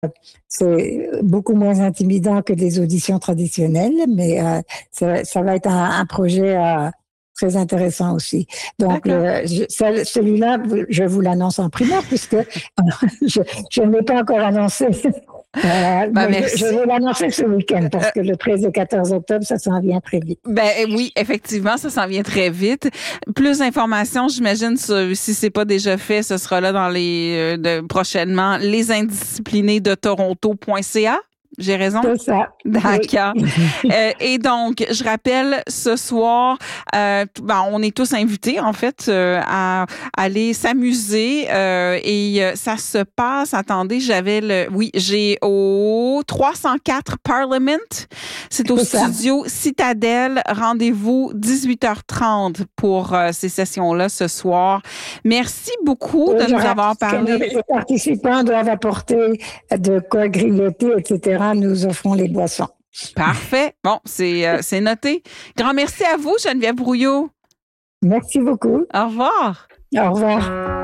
c'est beaucoup moins intimidant que des auditions traditionnelles, mais ça va être un projet très intéressant aussi. Donc, celui-là, je vous l'annonce en primaire puisque je ne l'ai pas encore annoncé. Je vais l'annoncer ce week-end parce que le 13 et 14 octobre, ça s'en vient très vite. Oui, effectivement, ça s'en vient très vite. Plus d'informations, j'imagine, si c'est pas déjà fait, ce sera là dans prochainement, lesindisciplinés de Toronto.ca. J'ai raison? C'est ça. D'accord. Oui. Et donc, je rappelle, ce soir, on est tous invités, en fait, à aller s'amuser. Et ça se passe, attendez, j'ai au 304 Parliament. C'est au studio Citadel. Rendez-vous 18h30 pour ces sessions-là ce soir. Merci beaucoup de nous avoir parlé. Les participants doivent apporter de quoi grignoter, etc. Nous offrons les boissons. Parfait. Bon, c'est noté. Grand merci à vous, Geneviève Brouillot. Merci beaucoup. Au revoir. Au revoir.